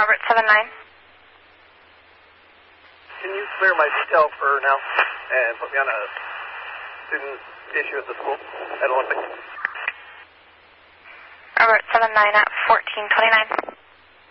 Robert 79. Can you clear my cell for now and put me on a student issue at the school at Olympic? Robert 79 at 1429.